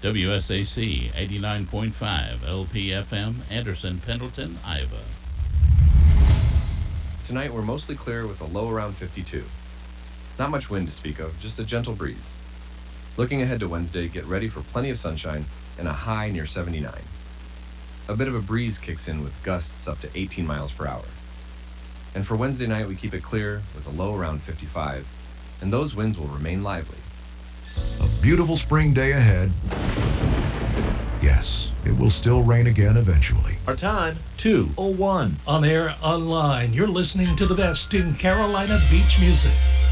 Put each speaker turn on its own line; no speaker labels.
WSAC 89.5 LPFM, Anderson, Pendleton, Iowa.
Tonight we're mostly clear with a low around 52. Not much wind to speak of, just a gentle breeze. Looking ahead to Wednesday, get ready for plenty of sunshine and a high near 79. A bit of a breeze kicks in with gusts up to 18 miles per hour. And for Wednesday night, we keep it clear with a low around 55, and those winds will remain lively.
A beautiful spring day ahead. Yes, it will still rain again eventually.
Our time, 2:01.
On air, online, you're listening to the best in Carolina beach music.